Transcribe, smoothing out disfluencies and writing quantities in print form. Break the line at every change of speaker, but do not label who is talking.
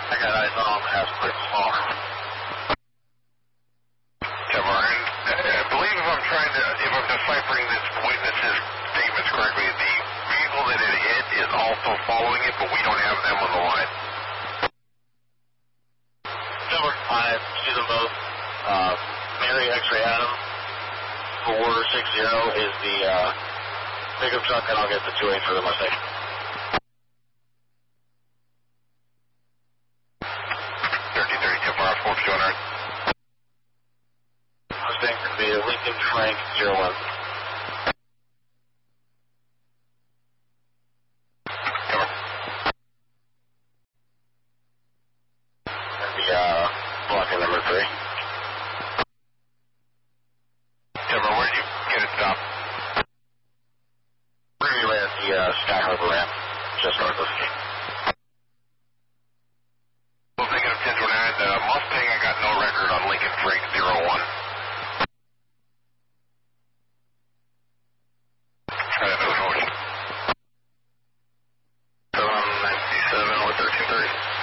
I got eyes on him. That's pretty small.
Tamar, I believe if I'm deciphering this witness's statements correctly, the vehicle that it hit is also following it, but we don't have them on the line.
Tamar, I see them both. Mary X-ray Adam 460 is the pickup truck, and I'll get the 2-8 for the Mustang.
1330 Tamar 4200.
Mustang could be a Lincoln Frank 01. And the blocking number 3.
Tamar, where did you get it stopped?
Previously at the Sky Harbor ramp, just north of the gate.
Negative 1029, Mustang, I got no record on Lincoln Frank 01. Try that other motion.
797 or 1330.